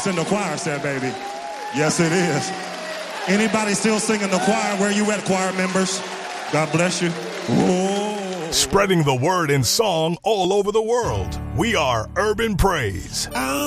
It's in the choir set, baby. Yes, it is. Anybody still singing the choir? Where you at, choir members? God bless you. Whoa. Spreading the word in song all over the world. We are Urban Praise.